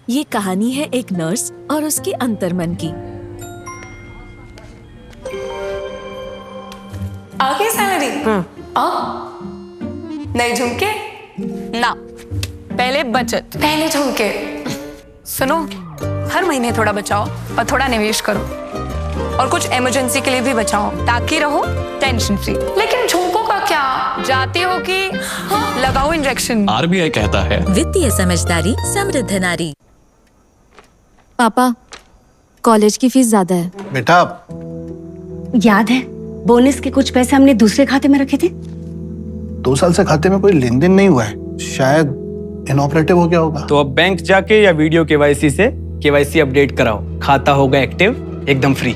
ये कहानी है एक नर्स और उसके अंतर्मन की। आ गई सैलरी? नए झुमके? ना, पहले बचत। पहले झुमके। सुनो, हर महीने थोड़ा बचाओ और थोड़ा निवेश करो, और कुछ इमरजेंसी के लिए भी बचाओ ताकि रहो टेंशन फ्री। लेकिन झुमकों का क्या? जाती हो कि लगाओ इंजेक्शन। आरबीआई कहता है वित्तीय समझदारी समृद्ध नारी। पापा, कॉलेज की फीस ज्यादा है। बेटा, याद है बोनस के कुछ पैसे हमने दूसरे खाते में रखे थे? 2 साल से खाते में कोई लेन देन नहीं हुआ है, शायद इनऑपरेटिव हो गया होगा। तो अब बैंक जाके या वीडियो केवाईसी से केवाईसी अपडेट कराओ, खाता होगा एक्टिव, एकदम फ्री।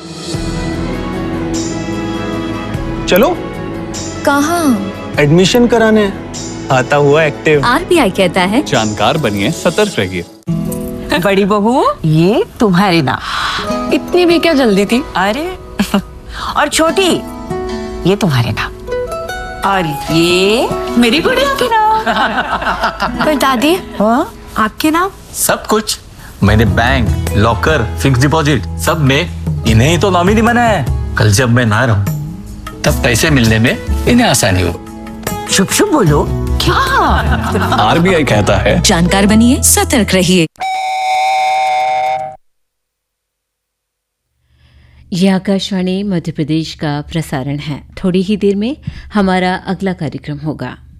चलो कहाँ? एडमिशन कराने, खाता हुआ एक्टिव। आरबीआई कहता है जानकार बनिए, सतर्क रहिए। बड़ी बहू, ये तुम्हारे नाम। इतनी भी क्या जल्दी थी? अरे और छोटी, ये तुम्हारे नाम। और ये मेरी गुड़िया के नाम। पर दादी, हाँ, आपके नाम? सब कुछ मैंने बैंक, लॉकर, फिक्स डिपॉजिट सब में इन्हें ही तो नॉमिनी बनाया है। कल जब मैं ना रहूं तब पैसे मिलने में इन्हें आसानी हो। शुभ शुभ बोलो। क्या? आरबीआई कहता है जानकार बनिए, सतर्क रहिए। यह आकाशवाणी मध्य प्रदेश का प्रसारण है। थोड़ी ही देर में हमारा अगला कार्यक्रम होगा।